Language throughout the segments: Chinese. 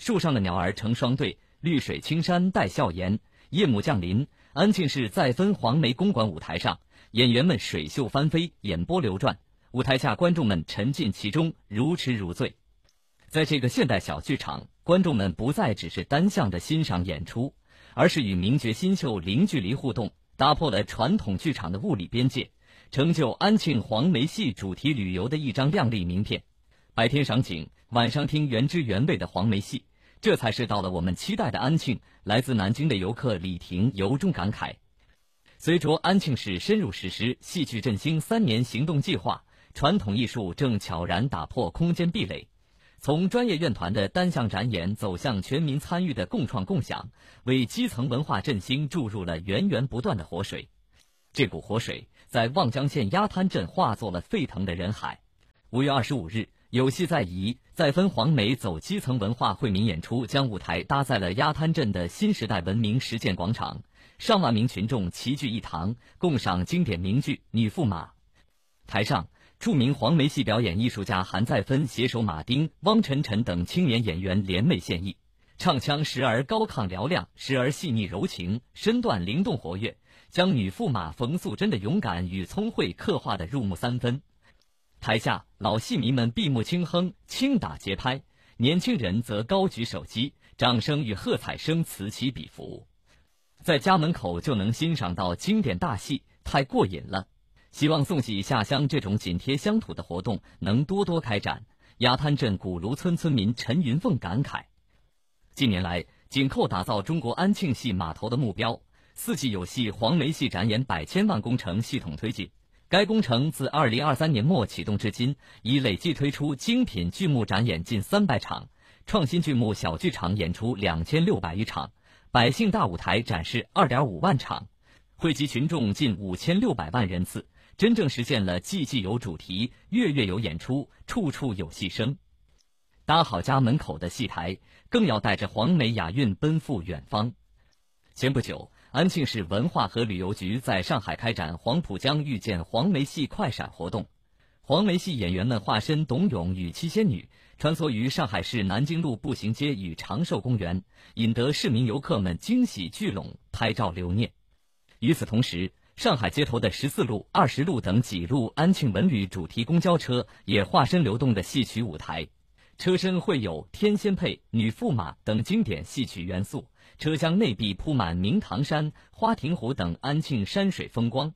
树上的鸟儿成双对，绿水青山带笑颜。夜幕降临，安庆市再分黄梅公馆舞台上，演员们水袖翻飞，眼波流转，舞台下观众们沉浸其中，如痴如醉。在这个现代小剧场，观众们不再只是单向的欣赏演出，而是与名角新秀零距离互动，打破了传统剧场的物理边界，成就安庆黄梅戏主题旅游的一张亮丽名片。白天赏景，晚上听原汁原味的黄梅戏，这才是到了我们期待的安庆。来自南京的游客李婷由衷感慨。随着安庆市深入实施戏剧振兴3年行动计划，传统艺术正悄然打破空间壁垒，从专业院团的单项展演走向全民参与的共创共享，为基层文化振兴注入了源源不断的活水。这股活水在望江县鸭滩镇化作了沸腾的人海。5月25日，有戏在宜，再分黄梅走基层文化惠民演出将舞台搭在了鸭滩镇的新时代文明实践广场，上万名群众齐聚一堂，共赏经典名剧《女驸马》。台上，著名黄梅戏表演艺术家韩再芬携手马丁、汪晨晨等青年演员联袂献艺，唱腔时而高亢嘹亮，时而细腻柔情，身段灵动活跃，将女驸马冯素珍的勇敢与聪慧刻画得入木三分。台下老戏迷们闭目轻哼，轻打节拍，年轻人则高举手机，掌声与喝彩声此起彼伏。在家门口就能欣赏到经典大戏，太过瘾了。希望送喜下乡这种紧贴乡土的活动能多多开展。鸭滩镇古芦村村民陈云凤感慨。近年来，紧扣打造中国安庆戏码头的目标，4季有戏黄梅戏展演100千万工程系统推进。该工程自2023年末启动至今，已累计推出精品剧目展演近300场，创新剧目小剧场演出2600余场，百姓大舞台展示2.5万场，汇集群众近5600万人次，真正实现了季季有主题，月月有演出，处处有戏声。搭好家门口的戏台，更要带着黄梅雅韵奔赴远方。前不久，安庆市文化和旅游局在上海开展黄浦江遇见黄梅戏快闪活动，黄梅戏演员们化身董永与七仙女，穿梭于上海市南京路步行街与长寿公园，引得市民游客们惊喜聚拢，拍照留念。与此同时，上海街头的14路、20路等几路安庆文旅主题公交车也化身流动的戏曲舞台，车身绘有天仙配、女驸马等经典戏曲元素，车厢内壁铺满明堂山、花亭湖等安庆山水风光。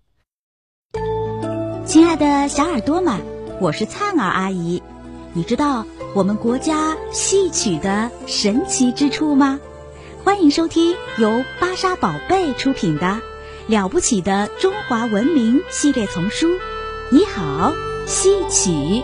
亲爱的小耳朵们，我是灿儿阿姨。你知道我们国家戏曲的神奇之处吗？欢迎收听由芭莎宝贝出品的《了不起的中华文明》系列丛书。你好，戏曲。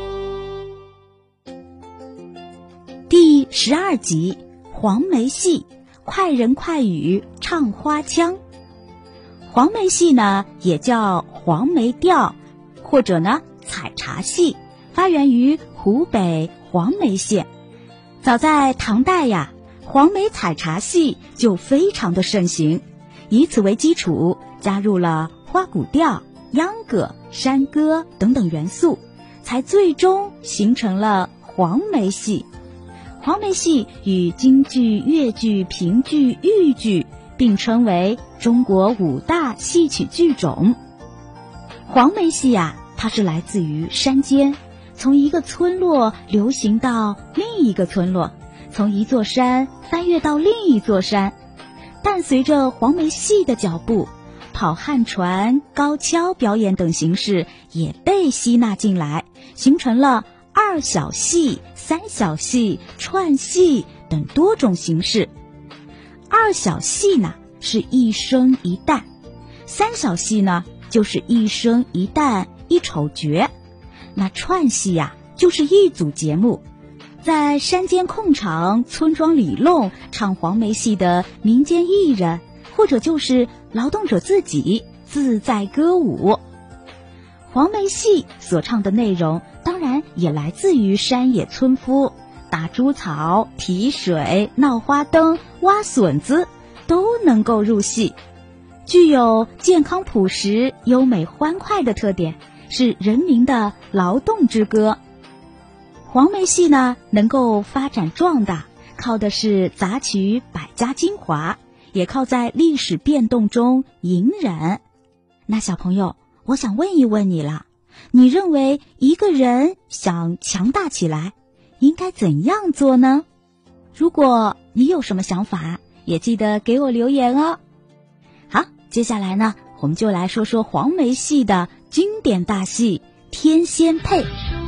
第12集黄梅戏，快人快语唱花腔。黄梅戏呢，也叫黄梅调，或者呢采茶戏，发源于湖北黄梅县。早在唐代呀，黄梅采茶戏就非常的盛行，以此为基础，加入了花鼓调、秧歌、山歌等等元素，才最终形成了黄梅戏。黄梅戏与京剧、越剧、评剧、豫剧并称为中国5大戏曲剧种。黄梅戏呀，它是来自于山间，从一个村落流行到另一个村落，从一座山翻越到另一座山。伴随着黄梅戏的脚步，跑旱船、高跷表演等形式也被吸纳进来，形成了2小戏、3小戏、串戏等多种形式。2小戏呢是一生一旦，3小戏呢就是一生一旦一丑角，那串戏呀就是一组节目。在山间空场、村庄里弄唱黄梅戏的民间艺人，或者就是劳动者自己自在歌舞。黄梅戏所唱的内容当然也来自于山野村夫，打猪草、提水、闹花灯、挖笋子都能够入戏，具有健康朴实、优美欢快的特点，是人民的劳动之歌。黄梅戏呢能够发展壮大， 靠的是杂取百家精华，也靠在历史变动中隐忍。那小朋友，我想问一问你了，你认为一个人想强大起来，应该怎样做呢？如果你有什么想法，也记得给我留言哦。好，接下来呢，我们就来说说黄梅戏的经典大戏《天仙配》。